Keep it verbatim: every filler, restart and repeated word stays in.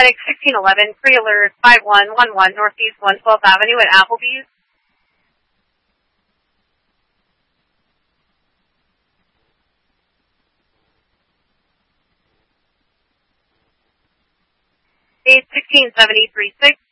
Medic sixteen eleven, pre-alert five one one one, Northeast one twelfth Avenue at Applebee's. Eight sixteen seventy three six.